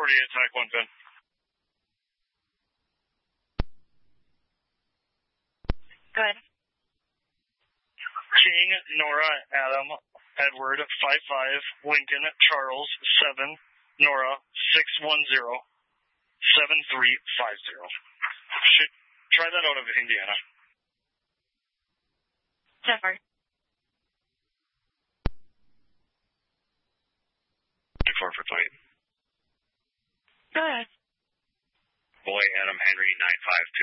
attack 1 pin. Good. King, Nora, Adam, Edward, 55, Lincoln, Charles, 7, Nora, 610, 7350. Try that out of Indiana. Denver. 4 for flight. Go ahead. Boy, Adam Henry,